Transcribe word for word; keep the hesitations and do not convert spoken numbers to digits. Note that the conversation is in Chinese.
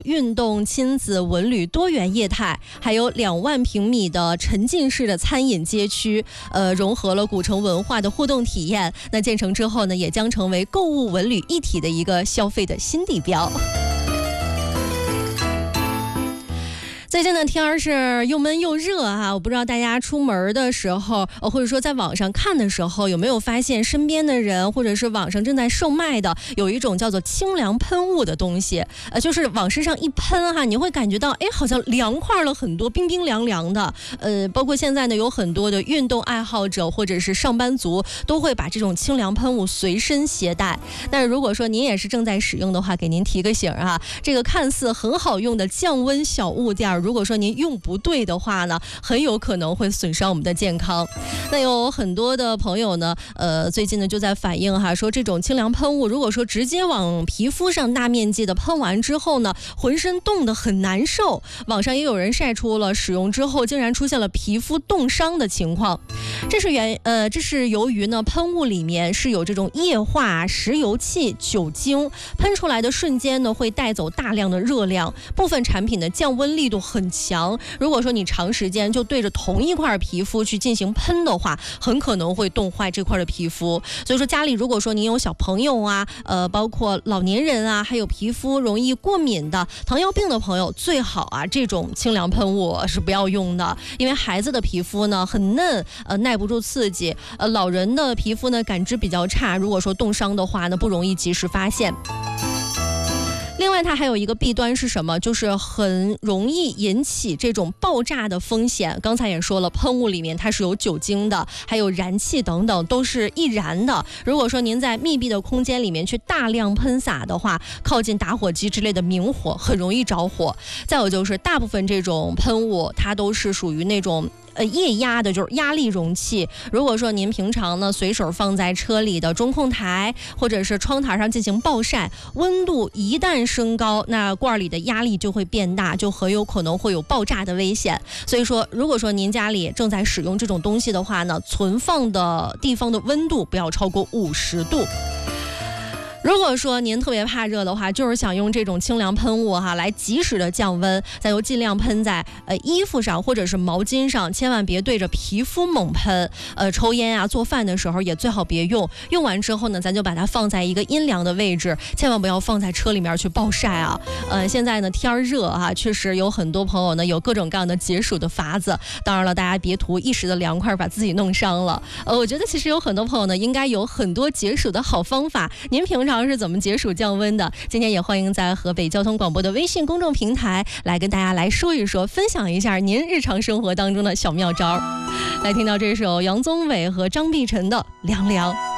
运动、亲子、文旅多元业态，还有两万平米的沉浸式的餐饮街区，呃，融合了古城文化的互动体验。那建成之后呢，也将成为购物文旅一体的一个消费的新地标。最近的天儿是又闷又热啊，我不知道大家出门的时候，呃，或者说在网上看的时候，有没有发现身边的人或者是网上正在售卖的有一种叫做清凉喷雾的东西，呃，就是往身上一喷哈，你会感觉到哎，好像凉快了很多，冰冰凉凉的。呃，包括现在呢，有很多的运动爱好者或者是上班族都会把这种清凉喷雾随身携带。但是如果说您也是正在使用的话，给您提个醒啊，这个看似很好用的降温小物件，如果说您用不对的话呢，很有可能会损伤我们的健康。那有很多的朋友呢，呃，最近呢就在反映哈，说这种清凉喷雾，如果说直接往皮肤上大面积的喷完之后呢，浑身冻得很难受。网上也有人晒出了使用之后竟然出现了皮肤冻伤的情况。这是原呃，这是由于呢，喷雾里面是有这种液化石油气、酒精，喷出来的瞬间呢，会带走大量的热量，部分产品的降温力度很强。如果说你长时间就对着同一块皮肤去进行喷的话，很可能会冻坏这块的皮肤。所以说家里如果说您有小朋友啊，呃，包括老年人啊，还有皮肤容易过敏的、糖尿病的朋友，最好啊这种清凉喷雾是不要用的，因为孩子的皮肤呢很嫩，呃，耐不住刺激，呃，老人的皮肤呢感知比较差，如果说冻伤的话呢，不容易及时发现。另外它还有一个弊端是什么，就是很容易引起这种爆炸的风险。刚才也说了，喷雾里面它是有酒精的，还有燃气等等，都是易燃的。如果说您在密闭的空间里面去大量喷洒的话，靠近打火机之类的明火很容易着火。再有就是大部分这种喷雾它都是属于那种呃，液压的，就是压力容器。如果说您平常呢随手放在车里的中控台或者是窗台上进行暴晒，温度一旦升高，那罐里的压力就会变大，就很有可能会有爆炸的危险。所以说，如果说您家里正在使用这种东西的话呢，存放的地方的温度不要超过五十度。如果说您特别怕热的话，就是想用这种清凉喷雾哈来及时的降温，咱就尽量喷在呃衣服上或者是毛巾上，千万别对着皮肤猛喷。呃，抽烟啊、做饭的时候也最好别用。用完之后呢，咱就把它放在一个阴凉的位置，千万不要放在车里面去暴晒啊。呃，现在呢天热哈，确实有很多朋友呢有各种各样的解暑的法子。当然了，大家别图一时的凉快把自己弄伤了。呃，我觉得其实有很多朋友呢应该有很多解暑的好方法。您平常是怎么解暑降温的？今天也欢迎在河北交通广播的微信公众平台来跟大家来说一说，分享一下您日常生活当中的小妙招。来听到这首杨宗纬和张碧晨的《凉凉》。